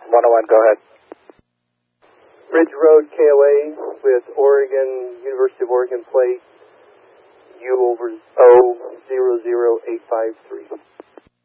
101, go ahead. Ridge Road KOA with Oregon, University of Oregon plate, U over O 00853.